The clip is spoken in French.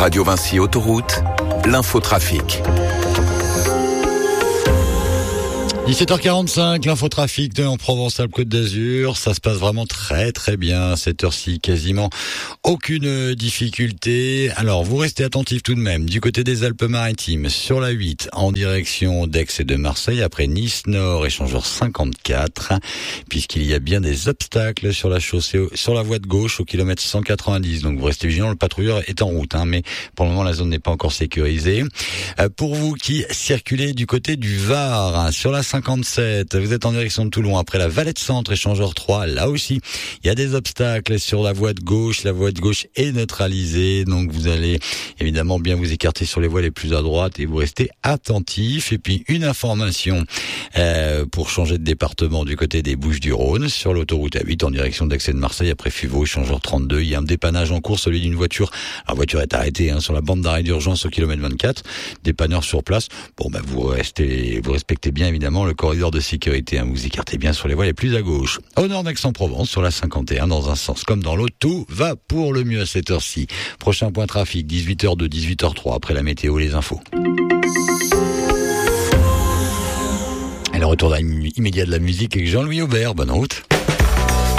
Radio Vinci Autoroute, l'infotrafic. 17h45, l'infotrafic en Provence-Alpes-Côte d'Azur. Ça se passe vraiment très très bien à cette heure-ci, quasiment aucune difficulté. Alors vous restez attentifs tout de même du côté des Alpes-Maritimes sur la 8 en direction d'Aix et de Marseille après Nice Nord, échangeur 54, puisqu'il y a bien des obstacles sur la chaussée, sur la voie de gauche au kilomètre 190. Donc vous restez vigilants, le patrouilleur est en route, mais pour le moment la zone n'est pas encore sécurisée. Pour vous qui circulez du côté du Var, sur la 57, vous êtes en direction de Toulon après la Vallée de Centre, échangeur 3, là aussi il y a des obstacles sur la voie de gauche est neutralisée, donc vous allez évidemment bien vous écarter sur les voies les plus à droite et vous restez attentif. Et puis une information pour changer de département du côté des Bouches-du-Rhône, sur l'autoroute A8 en direction d'Aix et de Marseille après Fuveau, échangeur 32, il y a un dépannage en cours, celui d'une voiture. La voiture est arrêtée sur la bande d'arrêt d'urgence au kilomètre 24, dépanneur sur place. Vous respectez bien évidemment le corridor de sécurité, vous écartez bien sur les voies les plus à gauche. Au nord d'Aix-en-Provence, sur la 51, dans un sens comme dans l'autre, tout va pour le mieux à cette heure-ci. Prochain point trafic, 18h2, 18h3, après la météo, les infos. Et le retour immédiat de la musique avec Jean-Louis Aubert, bonne route.